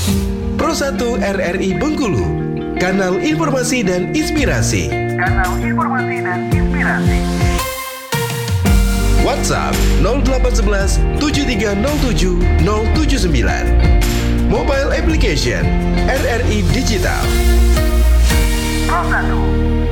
Pro 1 RRI Bengkulu, kanal informasi dan inspirasi. WhatsApp 0811 7307 079. Mobile application RRI Digital. Pro 1.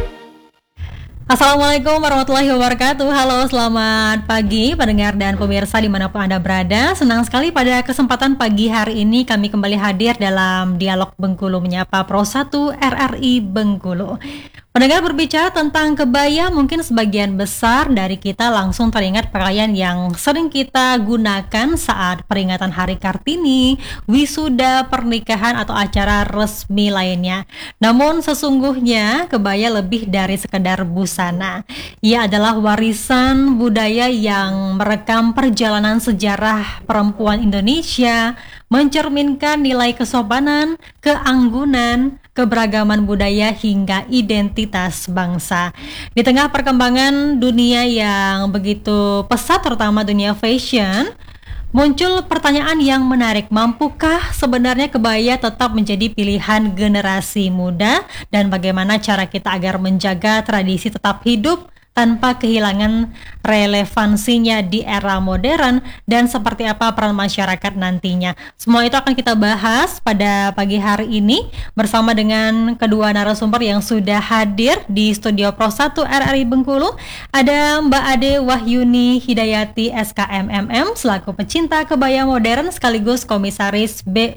Assalamualaikum warahmatullahi wabarakatuh. Halo, selamat pagi pendengar dan pemirsa dimanapun Anda berada. Senang sekali pada kesempatan pagi hari ini kami kembali hadir dalam Dialog Bengkulu Menyapa Pro 1 RRI Bengkulu. Pendengar, berbicara tentang kebaya, mungkin sebagian besar dari kita langsung teringat pakaian yang sering kita gunakan saat peringatan Hari Kartini, wisuda, pernikahan, atau acara resmi lainnya. Namun sesungguhnya kebaya lebih dari sekedar busana. Ia adalah warisan budaya yang merekam perjalanan sejarah perempuan Indonesia, mencerminkan nilai kesopanan, keanggunan, keberagaman budaya hingga identitas bangsa. Di tengah perkembangan dunia yang begitu pesat, terutama dunia fashion, muncul pertanyaan yang menarik. Mampukah sebenarnya kebaya tetap menjadi pilihan generasi muda? Dan bagaimana cara kita agar menjaga tradisi tetap hidup tanpa kehilangan relevansinya di era modern, dan seperti apa peran masyarakat nantinya. Semua itu akan kita bahas pada pagi hari ini bersama dengan kedua narasumber yang sudah hadir di studio Pro 1 RRI Bengkulu. Ada Mbak Ade Wahyuni Hidayati SKMMM selaku pecinta kebaya modern sekaligus komisaris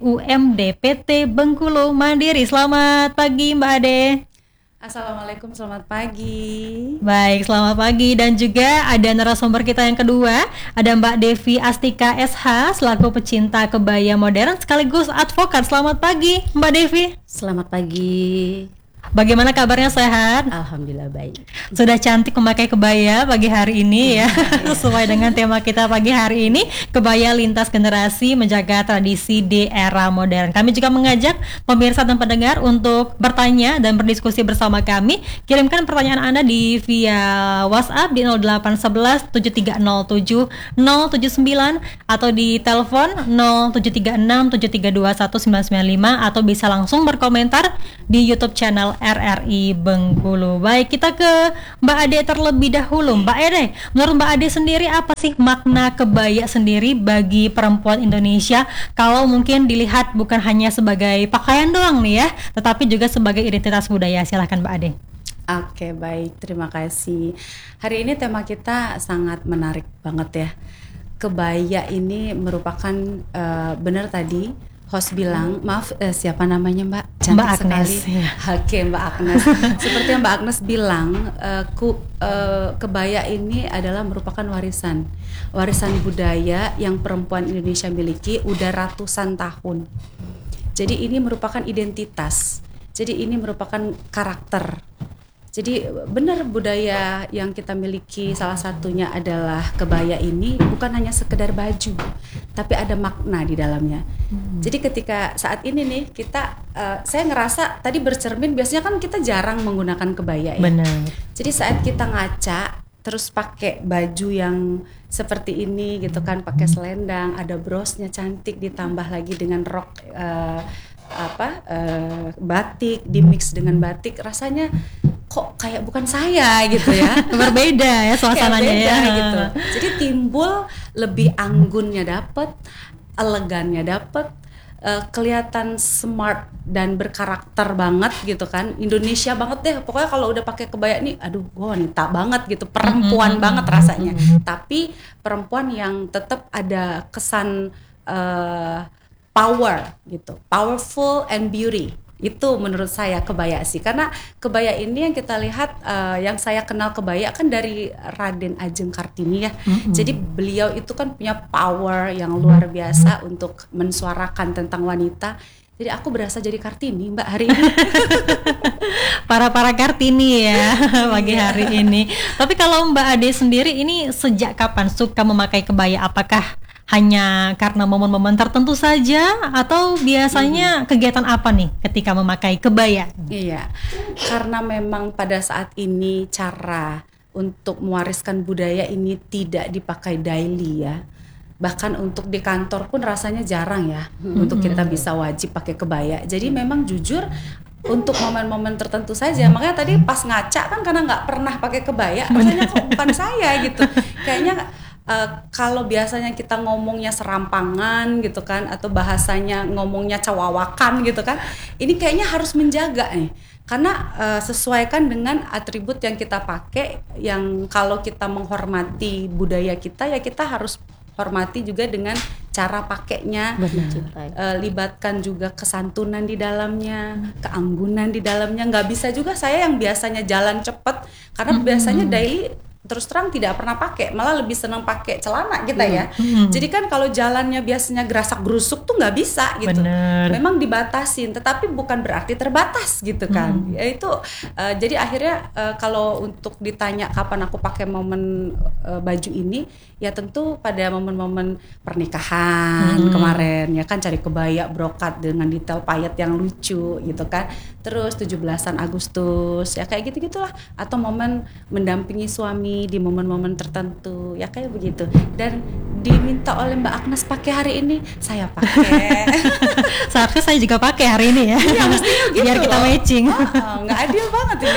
BUMD PT Bengkulu Mandiri. Selamat pagi Mbak Ade. Assalamualaikum, selamat pagi. Baik, selamat pagi. Dan juga ada narasumber kita yang kedua, ada Mbak Devi Astika SH selaku pecinta kebaya modern sekaligus advokat. Selamat pagi Mbak Devi. Selamat pagi. Bagaimana kabarnya, sehat? Alhamdulillah baik. Sudah cantik memakai kebaya pagi hari ini ya. Sesuai dengan tema kita pagi hari ini, kebaya lintas generasi menjaga tradisi di era modern. Kami juga mengajak pemirsa dan pendengar untuk bertanya dan berdiskusi bersama kami. Kirimkan pertanyaan Anda di via WhatsApp di 0811 7307 079 atau di telepon 0736 7321 995 atau bisa langsung berkomentar di YouTube channel RRI Bengkulu. Baik, kita ke Mbak Ade terlebih dahulu. Mbak Ade, menurut Mbak Ade sendiri apa sih makna kebaya sendiri bagi perempuan Indonesia? Kalau mungkin dilihat bukan hanya sebagai pakaian doang nih ya, tetapi juga sebagai identitas budaya. Silahkan Mbak Ade. Oke, baik, terima kasih. Hari ini tema kita sangat menarik banget ya. Kebaya ini merupakan benar tadi host bilang, maaf siapa namanya Mbak? Cantik Mbak Agnes, sekali. ya. Oke, Mbak Agnes. Seperti yang Mbak Agnes bilang, kebaya ini adalah merupakan warisan budaya yang perempuan Indonesia miliki udah ratusan tahun. Jadi ini merupakan identitas. Jadi ini merupakan karakter. Jadi benar budaya yang kita miliki salah satunya adalah kebaya ini bukan hanya sekedar baju, tapi ada makna di dalamnya. Jadi ketika saat ini nih kita, saya ngerasa tadi bercermin, biasanya kan kita jarang menggunakan kebaya ya. Benar. Jadi saat kita ngaca terus pakai baju yang seperti ini gitu kan, pakai selendang, ada brosnya cantik, ditambah lagi dengan rok batik, dimix dengan batik, rasanya kok kayak bukan saya gitu ya. Berbeda ya suasananya ya gitu. Jadi timbul lebih anggunnya dapet, elegannya dapet, kelihatan smart dan berkarakter banget gitu kan. Indonesia banget deh. Pokoknya kalau udah pakai kebaya nih, aduh gue wanita banget gitu, perempuan banget rasanya. Tapi perempuan yang tetap ada kesan power gitu, powerful and beauty. Itu menurut saya kebaya sih, karena kebaya ini yang kita lihat, yang saya kenal kebaya kan dari Raden Ajeng Kartini ya. Jadi beliau itu kan punya power yang luar biasa untuk mensuarakan tentang wanita. Jadi aku berasa jadi Kartini Mbak hari ini. Para Kartini ya pagi hari ini. Tapi kalau Mbak Ade sendiri ini sejak kapan suka memakai kebaya? Apakah hanya karena momen-momen tertentu saja atau biasanya kegiatan apa nih ketika memakai kebaya? Iya, karena memang pada saat ini cara untuk mewariskan budaya ini tidak dipakai daily ya. bahkan untuk di kantor pun rasanya jarang ya untuk kita bisa wajib pakai kebaya. Jadi memang jujur untuk momen-momen tertentu saja. Makanya tadi pas ngaca kan karena nggak pernah pakai kebaya, rasanya kok bukan saya gitu. Kayaknya kalau biasanya kita ngomongnya serampangan gitu kan, atau bahasanya ngomongnya cawawakan gitu kan, ini kayaknya harus menjaga nih. Karena sesuaikan dengan atribut yang kita pakai, yang kalau kita menghormati budaya kita ya kita harus hormati juga dengan cara pakainya. Libatkan juga kesantunan di dalamnya, keanggunan di dalamnya. Nggak bisa juga saya yang biasanya jalan cepet, karena biasanya daily terus terang tidak pernah pakai, malah lebih senang pakai celana kita ya. Jadi kan kalau jalannya biasanya gerasak gerusuk tuh nggak bisa gitu. Memang dibatasin, tetapi bukan berarti terbatas gitu kan. Ya itu jadi akhirnya kalau untuk ditanya kapan aku pakai momen baju ini, ya tentu pada momen-momen pernikahan kemarin ya kan, cari kebaya brokat dengan detail payet yang lucu gitu kan. Terus 17-an Agustus ya kayak gitu-gitulah, atau momen mendampingi suami di momen-momen tertentu ya kayak begitu. Dan diminta oleh Mbak Agnes pakai hari ini, saya pakai. Seharusnya saya juga pakai hari ini ya. Iya mestinya gitu. Biar kita matching. Nggak adil banget ini.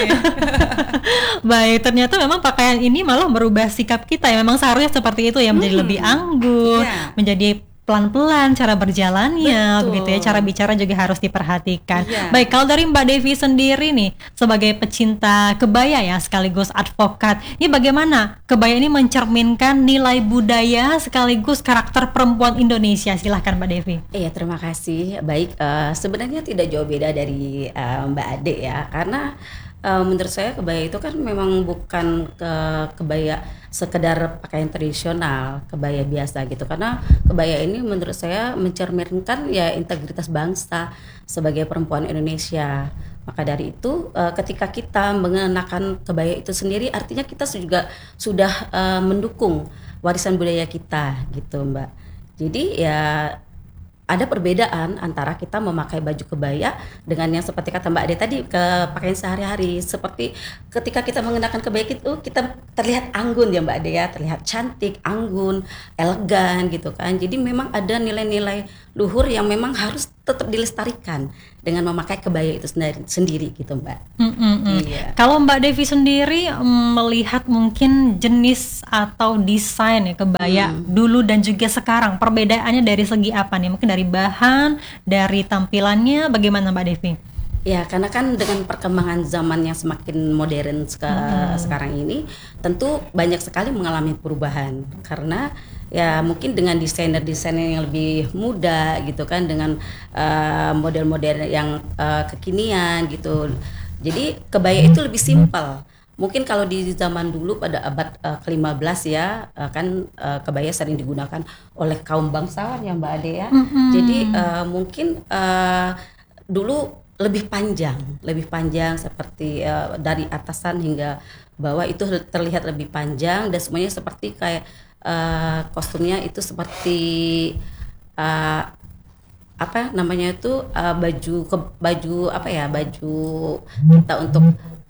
Baik, ternyata memang pakaian ini malah merubah sikap kita ya. Memang seharusnya seperti itu ya, menjadi lebih anggun, menjadi pelan-pelan cara berjalannya. Betul. Begitu ya, cara bicara juga harus diperhatikan. Iya. Baik, kalau dari Mbak Devi sendiri nih sebagai pecinta kebaya ya sekaligus advokat, ini bagaimana kebaya ini mencerminkan nilai budaya sekaligus karakter perempuan Indonesia? Silahkan Mbak Devi. Iya, terima kasih. Baik, sebenarnya tidak jauh beda dari Mbak Ade ya, karena menurut saya kebaya itu kan memang bukan kebaya sekedar pakaian tradisional, kebaya biasa gitu. Karena kebaya ini menurut saya mencerminkan ya integritas bangsa sebagai perempuan Indonesia. Maka dari itu ketika kita mengenakan kebaya itu sendiri, artinya kita juga sudah mendukung warisan budaya kita gitu, Mbak. Jadi ya ada perbedaan antara kita memakai baju kebaya dengan yang seperti kata Mbak Ade tadi, ke pakaian sehari-hari. Seperti ketika kita mengenakan kebaya itu kita terlihat anggun ya Mbak Ade ya, terlihat cantik, anggun, elegan gitu kan. Jadi memang ada nilai-nilai luhur yang memang harus tetap dilestarikan dengan memakai kebaya itu sendiri gitu Mbak. Iya. Kalau Mbak Devi sendiri melihat mungkin jenis atau desain ya kebaya dulu dan juga sekarang, perbedaannya dari segi apa nih? Mungkin dari bahan, dari tampilannya, bagaimana Mbak Devi? Ya, karena kan dengan perkembangan zaman yang semakin modern sekarang ini, tentu banyak sekali mengalami perubahan. Karena ya mungkin dengan desainer-desainer yang lebih muda gitu kan, dengan model-model yang kekinian gitu. Jadi kebaya itu lebih simpel. Mungkin kalau di zaman dulu pada abad ke-15 ya, kan kebaya sering digunakan oleh kaum bangsawan ya Mbak Ade ya. Jadi mungkin dulu lebih panjang seperti dari atasan hingga bawah itu terlihat lebih panjang, dan semuanya seperti kayak kostumnya itu seperti apa namanya itu baju apa ya, baju kita untuk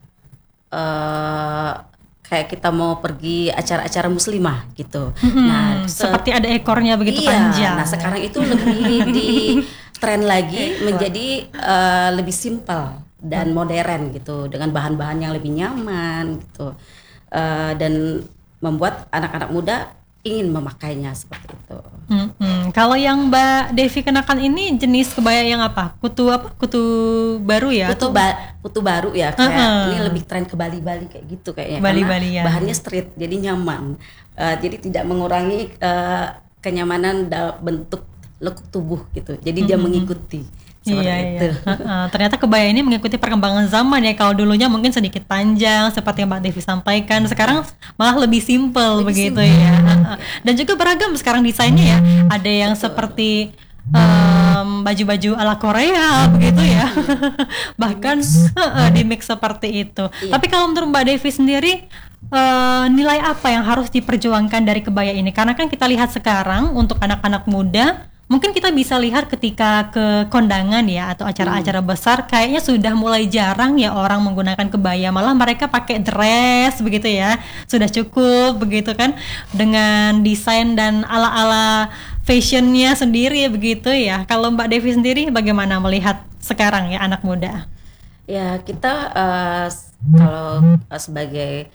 kayak kita mau pergi acara-acara muslimah gitu. Nah, seperti ada ekornya begitu iya, panjang. Nah, sekarang itu lebih di tren lagi menjadi lebih simpel dan modern gitu, dengan bahan-bahan yang lebih nyaman gitu, dan membuat anak-anak muda ingin memakainya seperti itu. Kalau yang Mbak Devi kenakan ini jenis kebaya yang apa? Kutu apa? Kutu baru ya? Kutu baru ya, kayak ini lebih tren ke Bali-Bali kayak gitu kayaknya. Bali-Bali ya. Bahannya street, jadi nyaman. Jadi tidak mengurangi kenyamanan bentuk lekuk tubuh gitu. Jadi dia mengikuti. Itu. Ternyata kebaya ini mengikuti perkembangan zaman ya. Kalau dulunya mungkin sedikit panjang seperti yang Mbak Devi sampaikan, sekarang malah lebih simple begitu ya. Dan juga beragam sekarang desainnya ya. Ada yang seperti baju-baju ala Korea begitu ya. Bahkan di mix seperti itu. Tapi kalau menurut Mbak Devi sendiri, nilai apa yang harus diperjuangkan dari kebaya ini? Karena kan kita lihat sekarang untuk anak-anak muda Mungkin kita bisa lihat ketika ke kondangan ya atau acara-acara besar, kayaknya sudah mulai jarang ya orang menggunakan kebaya, malah mereka pakai dress begitu ya, sudah cukup begitu kan, dengan desain dan ala-ala fashionnya sendiri begitu ya. Kalau Mbak Devi sendiri bagaimana melihat sekarang ya anak muda? Ya kita kalau sebagai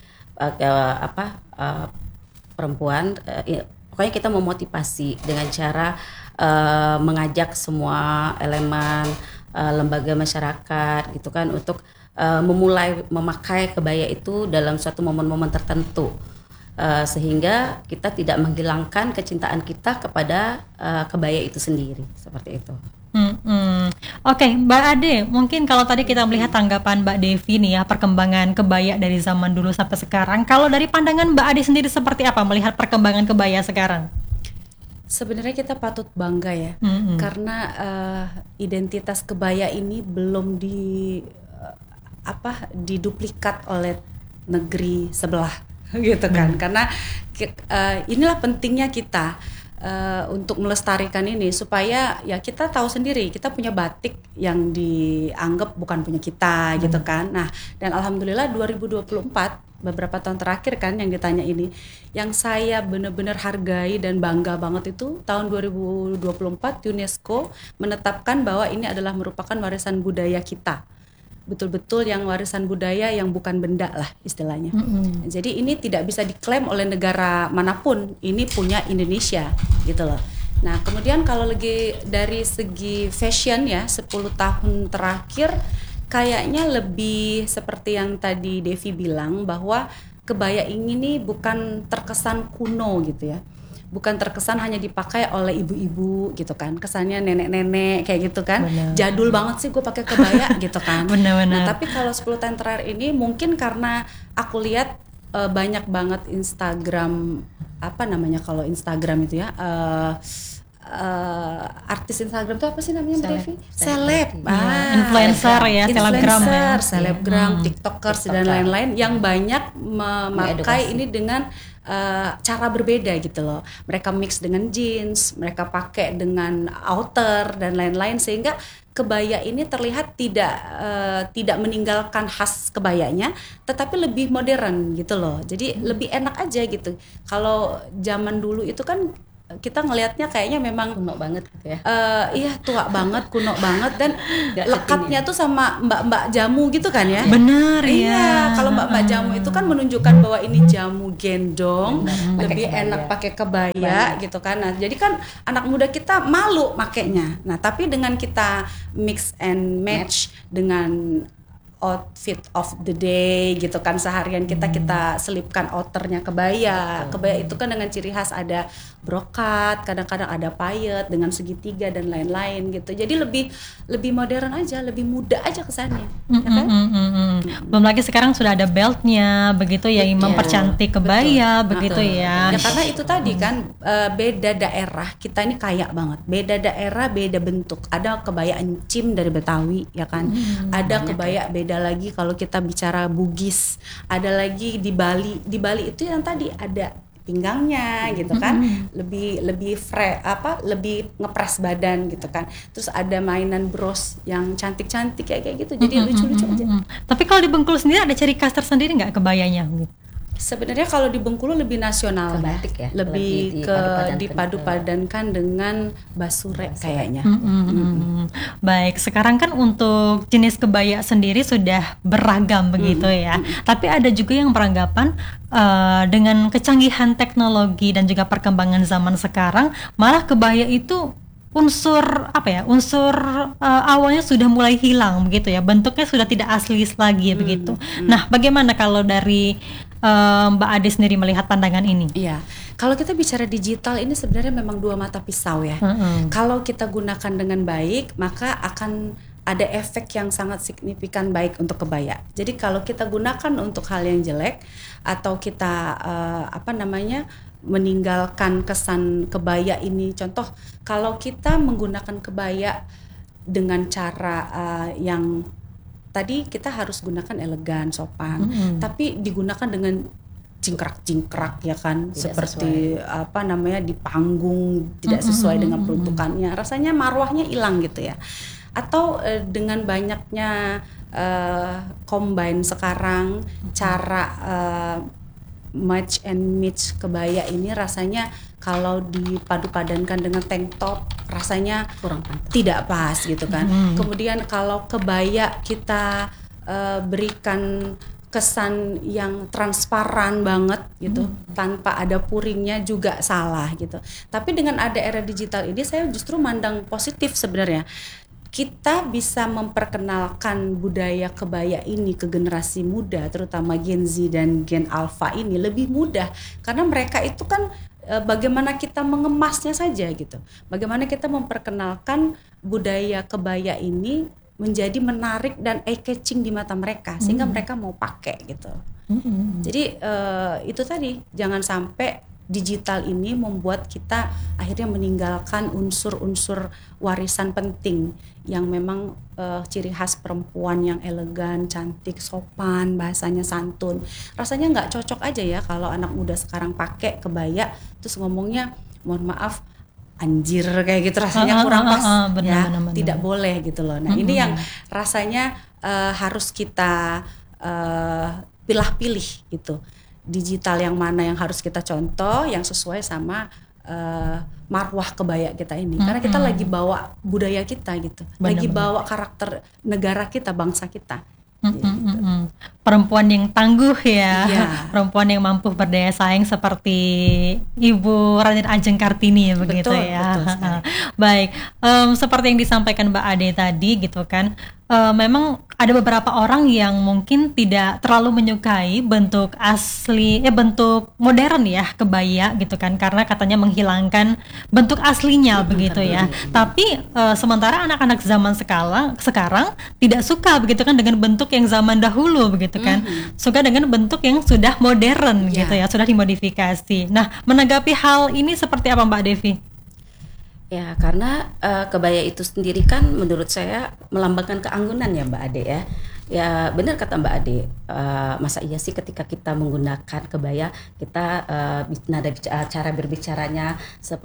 perempuan, pokoknya kita memotivasi dengan cara mengajak semua elemen lembaga masyarakat gitu kan untuk memulai memakai kebaya itu dalam suatu momen-momen tertentu, sehingga kita tidak menghilangkan kecintaan kita kepada kebaya itu sendiri, seperti itu. Oke, Mbak Ade, mungkin kalau tadi kita melihat tanggapan Mbak Devi nih ya, perkembangan kebaya dari zaman dulu sampai sekarang, kalau dari pandangan Mbak Ade sendiri seperti apa melihat perkembangan kebaya sekarang? Sebenarnya kita patut bangga ya, karena identitas kebaya ini belum diduplikat oleh negeri sebelah gitu kan. Karena inilah pentingnya kita untuk melestarikan ini, supaya ya kita tahu sendiri kita punya batik yang dianggap bukan punya kita gitu kan. Nah, dan alhamdulillah 2024 beberapa tahun terakhir kan yang ditanya ini, yang saya benar-benar hargai dan bangga banget itu tahun 2024 UNESCO menetapkan bahwa ini adalah merupakan warisan budaya kita. Betul-betul yang warisan budaya yang bukan benda lah istilahnya. Jadi ini tidak bisa diklaim oleh negara manapun, ini punya Indonesia gitu loh. Nah kemudian kalau lagi dari segi fashion ya, 10 tahun terakhir kayaknya lebih seperti yang tadi Devi bilang, bahwa kebaya ini nih bukan terkesan kuno gitu ya, bukan terkesan hanya dipakai oleh ibu-ibu gitu kan, kesannya nenek-nenek kayak gitu kan. Bener. Jadul banget sih gue pakai kebaya gitu kan. Bener-bener. Nah tapi kalau 10 tahun terakhir ini mungkin karena aku lihat banyak banget Instagram, apa namanya kalau Instagram itu ya, artis Instagram itu apa sih namanya Mbak Devi? Seleb, influencer ya, selebgram, tiktokers dan lain-lain yang banyak memakai ini dengan cara berbeda gitu loh. Mereka mix dengan jeans, mereka pakai dengan outer dan lain-lain, sehingga kebaya ini terlihat tidak meninggalkan khas kebayanya, tetapi lebih modern gitu loh. Jadi lebih enak aja gitu. Kalau zaman dulu itu kan kita ngelihatnya kayaknya memang kuno banget gitu ya. Iya tua banget, kuno banget, dan lekatnya tuh sama mbak-mbak jamu gitu kan ya. Benar ya. Iya, kalau mbak-mbak jamu itu kan menunjukkan bahwa ini jamu gendong, lebih enak pakai kebaya gitu kan. Nah, jadi kan anak muda kita malu makainya. Nah, tapi dengan kita mix and match dengan outfit of the day gitu kan, seharian kita selipkan outernya kebaya. Kebaya itu kan dengan ciri khas ada brokat, kadang-kadang ada payet dengan segitiga dan lain-lain gitu. Jadi lebih modern aja, lebih muda aja kesannya. Ya kan? Belum lagi sekarang sudah ada beltnya begitu ya, yang mempercantik kebaya begitu ya. Ya karena itu tadi kan beda daerah kita ini kaya banget. Beda daerah, beda bentuk. Ada kebaya encim dari Betawi ya kan. Ada kebaya beda lagi kalau kita bicara Bugis, ada lagi di Bali. Di Bali itu yang tadi ada pinggangnya gitu kan, lebih lebih ngepres badan gitu kan. Terus ada mainan bros yang cantik-cantik kayak gitu. Jadi lucu-lucu aja. Tapi kalau di Bengkulu sendiri ada ciri khas tersendiri nggak kebayanya? Sebenarnya kalau di Bengkulu lebih nasional batik ya, lebih dipadu-padankan dengan basure kayaknya. Baik, sekarang kan untuk jenis kebaya sendiri sudah beragam begitu ya. Tapi ada juga yang beranggapan dengan kecanggihan teknologi dan juga perkembangan zaman sekarang, malah kebaya itu unsur awalnya sudah mulai hilang begitu ya, bentuknya sudah tidak asli lagi begitu. Nah, bagaimana kalau dari Mbak Ade sendiri melihat pandangan ini? Iya, kalau kita bicara digital ini sebenarnya memang dua mata pisau ya. Kalau kita gunakan dengan baik, maka akan ada efek yang sangat signifikan baik untuk kebaya. Jadi kalau kita gunakan untuk hal yang jelek, atau kita meninggalkan kesan kebaya ini, contoh kalau kita menggunakan kebaya dengan cara yang tadi kita harus gunakan elegan, sopan, tapi digunakan dengan cingkrak-cingkrak ya kan, Tidak seperti apa namanya di panggung tidak sesuai dengan peruntukannya, rasanya marwahnya hilang gitu ya. Atau dengan banyaknya combine sekarang cara match and match kebaya ini, rasanya kalau dipadu-padankan dengan tank top rasanya kurang pantas, tidak pas gitu kan. Kemudian kalau kebaya kita berikan kesan yang transparan banget gitu, tanpa ada puringnya juga salah gitu. Tapi dengan ada era digital ini saya justru mandang positif sebenarnya. Kita bisa memperkenalkan budaya kebaya ini ke generasi muda, terutama Gen Z dan Gen Alpha ini lebih mudah, karena mereka itu kan bagaimana kita mengemasnya saja gitu. Bagaimana kita memperkenalkan budaya kebaya ini menjadi menarik dan eye-catching di mata mereka, sehingga mereka mau pakai gitu. Jadi itu tadi, jangan sampai digital ini membuat kita akhirnya meninggalkan unsur-unsur warisan penting yang memang ciri khas perempuan yang elegan, cantik, sopan, bahasanya santun. Rasanya nggak cocok aja ya kalau anak muda sekarang pakai kebaya terus ngomongnya mohon maaf anjir kayak gitu, rasanya kurang pas ya, tidak boleh gitu loh. Nah ini yang rasanya harus kita pilah-pilih gitu, digital yang mana yang harus kita contoh, yang sesuai sama marwah kebaya kita ini, karena kita lagi bawa budaya kita gitu, lagi bawa karakter negara kita, bangsa kita. Perempuan yang tangguh ya, perempuan yang mampu berdaya saing seperti Ibu Raden Ajeng Kartini ya, begitu ya. Betul, baik, seperti yang disampaikan Mbak Ade tadi gitu kan, memang ada beberapa orang yang mungkin tidak terlalu menyukai bentuk asli, bentuk modern ya kebaya gitu kan, karena katanya menghilangkan bentuk aslinya begitu ya. Tapi sementara anak-anak zaman sekarang tidak suka begitu kan dengan bentuk yang zaman dahulu begitu kan, suka dengan bentuk yang sudah modern gitu ya, sudah dimodifikasi. Nah, menanggapi hal ini seperti apa Mbak Devi? Ya, karena kebaya itu sendiri kan menurut saya melambangkan keanggunan ya Mbak Ade ya. Ya benar kata Mbak Ade, masa iya sih ketika kita menggunakan kebaya kita nada cara berbicaranya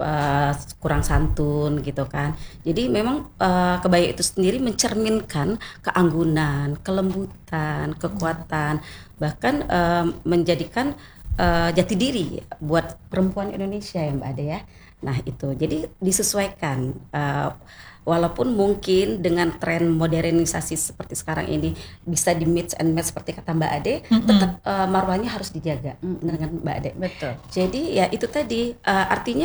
kurang santun gitu kan. Jadi memang kebaya itu sendiri mencerminkan keanggunan, kelembutan, kekuatan, bahkan menjadikan jati diri buat perempuan Indonesia ya Mbak Ade ya. Nah itu jadi disesuaikan, walaupun mungkin dengan tren modernisasi seperti sekarang ini bisa di mix and match seperti kata Mbak Ade, tetap marwahnya harus dijaga dengan Mbak Ade. Betul. Jadi ya itu tadi, artinya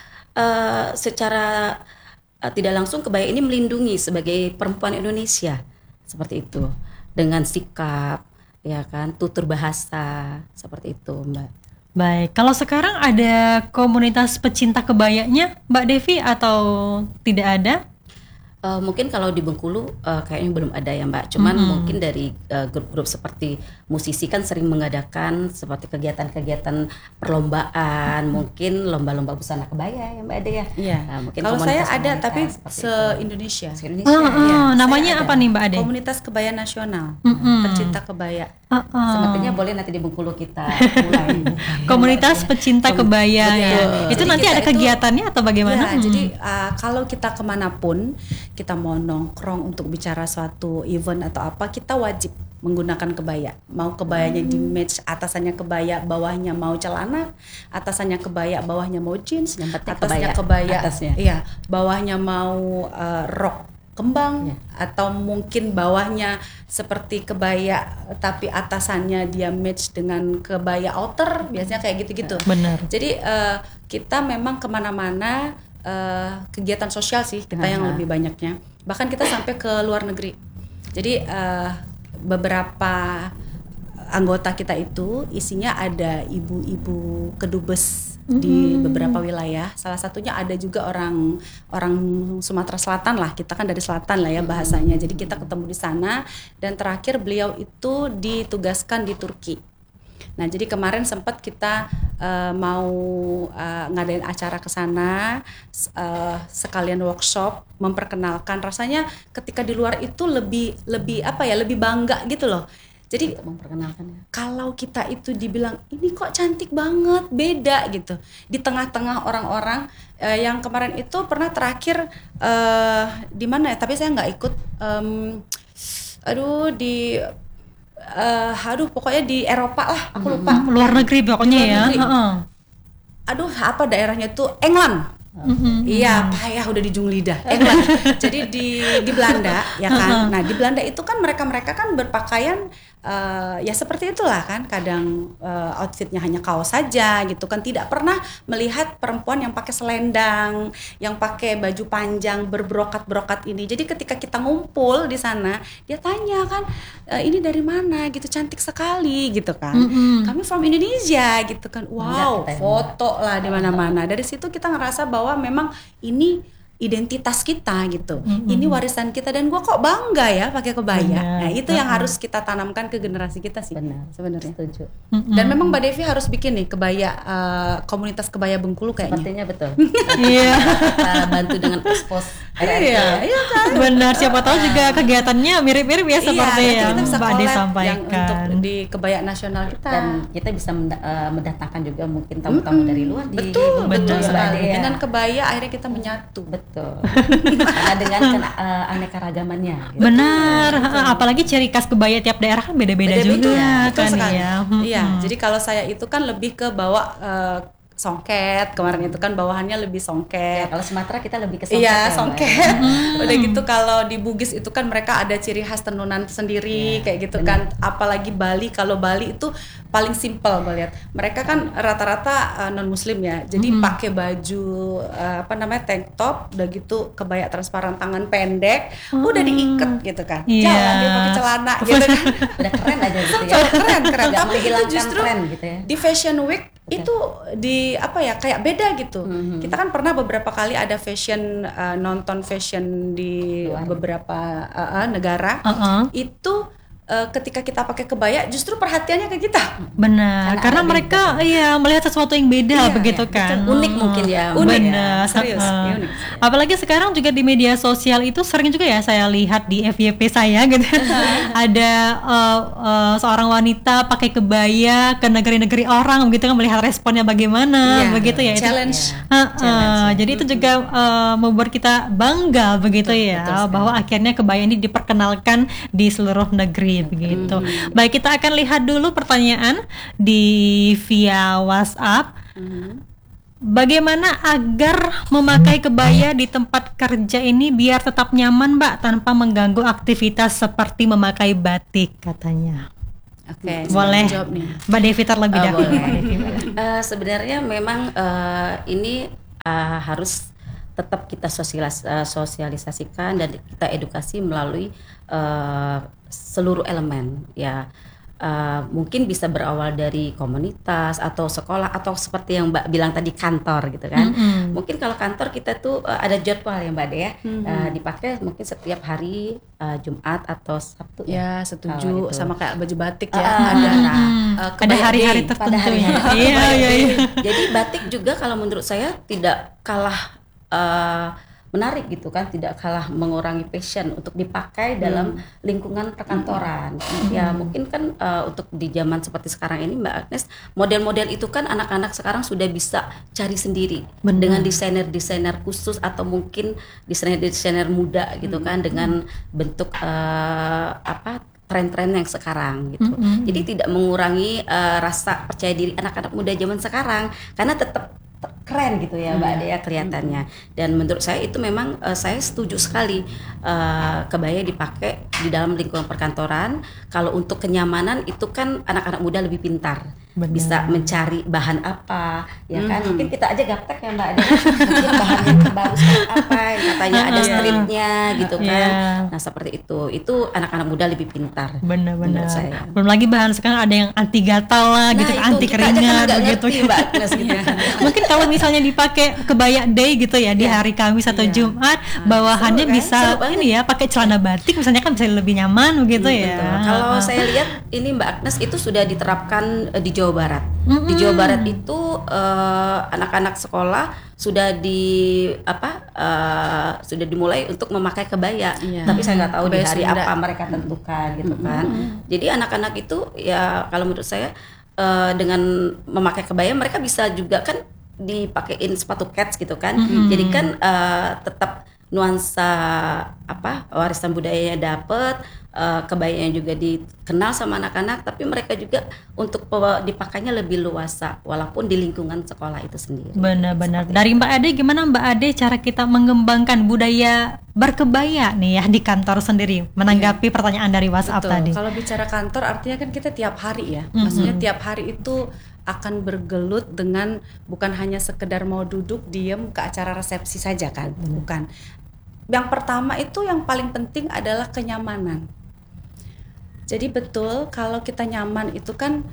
secara tidak langsung kebaya ini melindungi sebagai perempuan Indonesia seperti itu, dengan sikap ya kan, tutur bahasa seperti itu Mbak. Baik, kalau sekarang ada komunitas pecinta kebayanya Mbak Devi atau tidak ada? Mungkin kalau di Bengkulu kayaknya belum ada ya Mbak. Cuman mungkin dari grup-grup seperti musisi kan sering mengadakan seperti kegiatan-kegiatan perlombaan, mungkin lomba-lomba busana kebaya ya Mbak Ade ya. Iya. Nah, mungkin kalau saya ada tapi se-Indonesia. Namanya apa nih Mbak Ade? Komunitas Kebaya Nasional, pecinta kebaya. Sepertinya boleh nanti di Bengkulu kita mulai. Komunitas pecinta kebaya ya. Itu nanti ada kegiatannya atau bagaimana? Ya, jadi kalau kita kemanapun kita mau nongkrong untuk bicara suatu event atau apa, kita wajib menggunakan kebaya. Mau kebayanya di match, atasannya kebaya, bawahnya mau celana, atasannya kebaya, bawahnya mau jeans, atasnya kebaya, iya, bawahnya mau rok kembang, atau mungkin bawahnya seperti kebaya tapi atasannya dia match dengan kebaya outer, biasanya kayak gitu-gitu. Benar. Jadi kita memang kemana-mana kegiatan sosial sih kita yang lebih banyaknya, bahkan kita sampai ke luar negeri. Jadi beberapa anggota kita itu isinya ada ibu-ibu kedubes di beberapa wilayah. Salah satunya ada juga orang Sumatera Selatan lah, kita kan dari selatan lah ya bahasanya. Jadi kita ketemu di sana, dan terakhir beliau itu ditugaskan di Turki. Nah, jadi kemarin sempat kita mau ngadain acara ke sana, sekalian workshop memperkenalkan. Rasanya ketika di luar itu lebih apa ya, lebih bangga gitu loh. Jadi Untuk memperkenalkannya. kalau kita itu dibilang ini kok cantik banget, beda gitu di tengah-tengah orang-orang yang kemarin itu pernah terakhir di mana ya? Tapi saya nggak ikut. Pokoknya di Eropa lah, aku lupa. Luar negeri pokoknya Luar ya. negeri. Apa daerahnya tuh England. Iya, payah udah di ujung lidah. England. Jadi di Belanda, ya kan. Nah, di Belanda itu kan mereka kan berpakaian ya seperti itulah kan. Kadang outfitnya hanya kaos saja gitu kan. Tidak pernah melihat perempuan yang pakai selendang, yang pakai baju panjang berbrokat-brokat ini. Jadi ketika kita ngumpul di sana, dia tanya kan, ini dari mana gitu, cantik sekali gitu kan. Kami from Indonesia gitu kan. Wow, foto lah di mana-mana. Dari situ kita ngerasa bahwa memang ini identitas kita gitu. Ini warisan kita dan gua kok bangga ya pakai kebaya. Nah, itu yang harus kita tanamkan ke generasi kita sih. Benar, sebenarnya. Setuju. Dan memang Mbak Devi harus bikin nih kebaya komunitas kebaya Bengkulu kayaknya. Sepertinya betul. Iya. Kita bantu dengan expose. Iya kan. Benar, siapa tahu juga kegiatannya mirip-mirip ya seperti nanti yang kita bisa Mbak Ade collab sampaikan. yang untuk di kebaya nasional kita. Dan kita bisa mendatangkan juga mungkin tamu-tamu dari luar di Betul Bengkulu, Mbak sekali. Ade, ya. Dengan kebaya akhirnya kita menyatu. Betul. Karena dengan aneka-ragamannya. Gitu. Benar, apalagi ciri khas kebaya tiap daerah kan beda-beda juga Betul kan sekali. ya. Iya, jadi kalau saya itu kan lebih ke bawa songket, kemarin itu kan bawahannya lebih Ya, songket. kalau Sumatera kita lebih ke songket. Iya, ya, Mbak. songket. Udah gitu kalau di Bugis itu kan mereka ada ciri khas tenunan sendiri Ya, kayak gitu benar. kan. Apalagi Bali, kalau Bali itu paling simpel gue lihat. Mereka kan rata-rata non muslim ya. Jadi pakai baju tank top, udah gitu kebaya transparan tangan pendek, udah diikat gitu kan. Iya. Jalan dia pakai celana gitu kan. Udah keren aja gitu ya. keren. Nggak Tapi itu menghilangkan justru tren gitu ya. di Fashion Week itu kayak beda gitu. Kita kan pernah beberapa kali ada nonton fashion di Luar. beberapa negara. Itu ketika kita pakai kebaya justru perhatiannya ke kita. Benar, karena ada mereka melihat sesuatu yang beda Iya, begitu iya, kan. Unik mungkin ya. Unik ya, Benar, serius, heeh. unik. Apalagi sekarang juga di media sosial itu sering juga ya saya lihat di FYP saya gitu. Ada seorang wanita pakai kebaya ke negeri-negeri orang begitu kan, melihat responnya bagaimana Iya, begitu ya. challenge. Jadi itu juga membuat kita bangga begitu ya, bahwa akhirnya kebaya ini diperkenalkan di seluruh negeri begitu. Baik, kita akan lihat dulu pertanyaan di via WhatsApp. Bagaimana agar memakai kebaya di tempat kerja ini biar tetap nyaman, Mbak, tanpa mengganggu aktivitas seperti memakai batik katanya. Oke, Boleh. jawab nih. Mbak Devi terlebih dahulu. Boleh. Sebenarnya memang ini harus tetap kita sosialisasikan dan kita edukasi melalui seluruh elemen ya. Mungkin bisa berawal dari komunitas atau sekolah atau seperti yang Mbak bilang tadi kantor gitu kan. Mungkin kalau kantor kita tuh ada jadwal ya Mbak Dea, dipakai mungkin setiap hari Jumat atau Sabtu Ya, Kalau setuju gitu. sama kayak baju batik ya. Ada Ada kebaya hari-hari day. tertentu hari-hari. ya. Iya, iya, iya. Jadi batik juga kalau menurut saya tidak kalah menarik gitu kan, tidak kalah mengurangi passion untuk dipakai dalam lingkungan perkantoran. Ya mungkin kan untuk di zaman seperti sekarang ini Mbak Agnes, model-model itu kan anak-anak sekarang sudah bisa cari sendiri dengan desainer-desainer khusus atau mungkin desainer-desainer muda gitu kan, dengan bentuk tren-tren yang sekarang gitu. Jadi tidak mengurangi rasa percaya diri anak-anak muda zaman sekarang, karena tetap keren gitu ya Mbak Dea kelihatannya. Dan menurut saya itu memang saya setuju sekali kebaya dipakai di dalam lingkungan perkantoran. Kalau untuk kenyamanan itu kan anak-anak muda lebih pintar. Benar. Bisa mencari bahan apa ya kan. Mungkin kita aja gaptek ya Mbak Dea. Mungkin bahannya terbagus apa yang katanya ada stripnya gitu kan. Nah seperti itu anak-anak muda lebih pintar. Benar-benar. menurut saya. Belum lagi bahan sekarang ada yang anti gatal lah gitu, itu anti kita aja kan keringat nggak begitu. ngerti, Mbak Agnes, gitu. Mungkin kalau misalnya dipakai kebaya day gitu ya di hari Kamis atau Jumat, bawahannya seru kan? bisa Seru banget. ini ya pakai celana batik misalnya kan bisa lebih nyaman begitu ya. Betul. Kalau saya lihat ini Mbak Agnes itu sudah diterapkan di Jawa Barat. Di Jawa Barat itu anak-anak sekolah sudah dimulai untuk memakai kebaya. Iya. Tapi saya nggak tahu di Kebaya hari Sunda. apa mereka tentukan gitu kan. Jadi anak-anak itu ya kalau menurut saya dengan memakai kebaya mereka bisa juga kan dipakein sepatu kets gitu kan. Jadi kan tetap nuansa warisan budayanya dapet, kebayanya juga dikenal sama anak-anak, tapi mereka juga untuk dipakainya lebih luasa walaupun di lingkungan sekolah itu sendiri. Benar-benar. Dari Mbak Ade, gimana Mbak Ade cara kita mengembangkan budaya berkebaya nih ya di kantor sendiri, menanggapi pertanyaan dari WhatsApp Betul. tadi? Kalau bicara kantor artinya kan kita tiap hari ya. Maksudnya tiap hari itu akan bergelut dengan bukan hanya sekedar mau duduk diem ke acara resepsi saja kan, bukan. Yang pertama itu yang paling penting adalah kenyamanan. Jadi betul kalau kita nyaman itu kan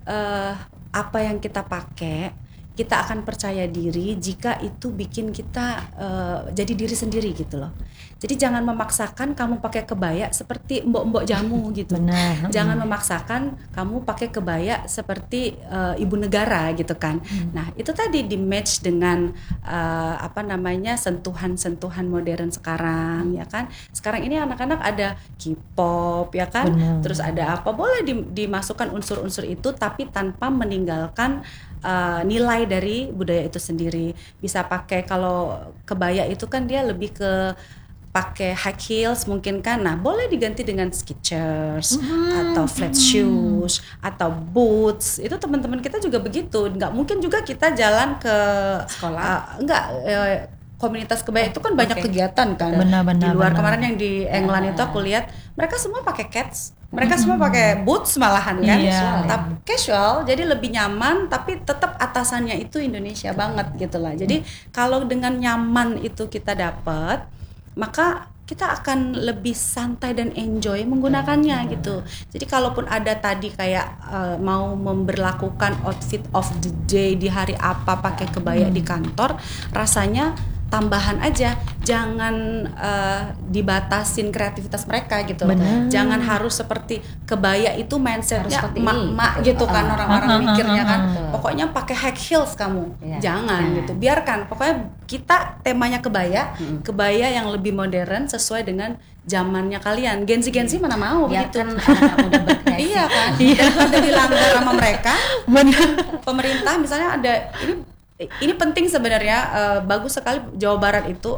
apa yang kita pakai kita akan percaya diri jika itu bikin kita jadi diri sendiri gitu loh. Jadi jangan memaksakan kamu pakai kebaya seperti mbok-mbok jamu gitu. Benar. Jangan memaksakan kamu pakai kebaya seperti ibu negara gitu kan. Nah itu tadi di match dengan sentuhan-sentuhan modern sekarang ya kan. Sekarang ini anak-anak ada K-pop ya kan. Benar. Terus ada apa boleh dimasukkan unsur-unsur itu tapi tanpa meninggalkan nilai dari budaya itu sendiri. Bisa pakai kalau kebaya itu kan dia lebih ke pakai high heels mungkin kan. Nah, boleh diganti dengan Skechers atau flat shoes atau boots. Itu teman-teman kita juga begitu. Nggak mungkin juga kita jalan ke Sekolah. komunitas kebaya itu kan banyak kegiatan kan. Benar-benar, Di luar benar. kemarin yang di England itu aku lihat mereka semua pakai cats. Mereka semua pakai boots malahan kan. Iya. Casual, jadi lebih nyaman tapi tetap atasannya itu Indonesia banget gitu lah. Jadi kalau dengan nyaman itu kita dapat, maka kita akan lebih santai dan enjoy menggunakannya gitu. Jadi kalaupun ada tadi kayak mau memberlakukan outfit of the day di hari apa pakai kebaya di kantor, rasanya tambahan aja, jangan dibatasin kreativitas mereka gitu. Benar. Jangan harus seperti kebaya itu mindsetnya Harus seperti mak-mak gitu kan orang-orang mikirnya kan. Betul. Pokoknya pakai high heels kamu, Iya. jangan gitu. Biarkan. Pokoknya kita temanya kebaya, kebaya yang lebih modern sesuai dengan zamannya kalian. Gen Z mana mau begitu? Biarkan anak muda berkreasi. Iya kan. Daripada dilanggar sama mereka. Pemerintah misalnya ada ini penting sebenarnya, bagus sekali Jawa Barat itu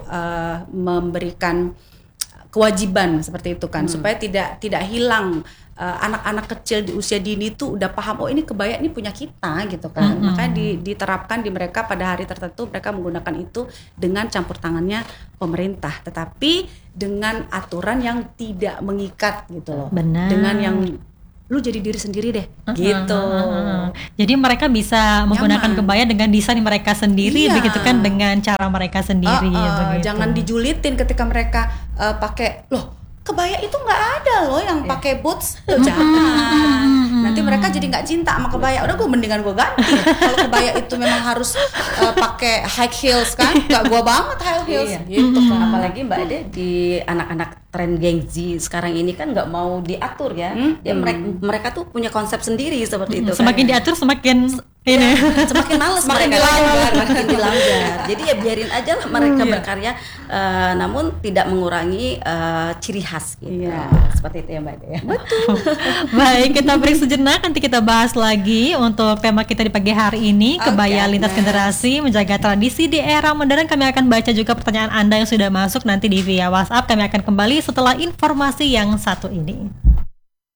memberikan kewajiban seperti itu kan, supaya tidak hilang anak-anak kecil di usia dini tuh udah paham oh ini kebaya ini punya kita gitu kan. Makanya diterapkan di mereka pada hari tertentu mereka menggunakan itu dengan campur tangannya pemerintah, tetapi dengan aturan yang tidak mengikat gitu loh. Benar. Dengan yang lu jadi diri sendiri deh gitu. Jadi mereka bisa menggunakan Nyaman. kebaya dengan desain mereka sendiri, Iya. begitu kan, dengan cara mereka sendiri. Begitu. Jangan dijulitin ketika mereka pakai loh kebaya itu nggak ada loh yang pakai boots tuh, jangan. Nanti mereka jadi nggak cinta sama kebaya. Udah gue mendingan gue ganti. Kalau kebaya itu memang harus pakai high heels kan, nggak gue banget high heels. Iya. Gitu kan. Apalagi Mbak Ade di anak-anak tren Gen Z sekarang ini kan nggak mau diatur ya. Dia mereka tuh punya konsep sendiri seperti itu. Semakin kan. diatur semakin ini. Semakin males Semakin mereka dilanggar. semakin dilanggar. Jadi ya biarin aja lah mereka berkarya, namun tidak mengurangi ciri khas gitu. Iya. Seperti itu ya Mbak Ade ya. Baik, kita break sejenak, nanti kita bahas lagi untuk tema kita di pagi hari ini, kebaya lintas generasi menjaga tradisi di era modern. Kami akan baca juga pertanyaan Anda yang sudah masuk nanti di via WhatsApp. Kami akan kembali setelah informasi yang satu ini.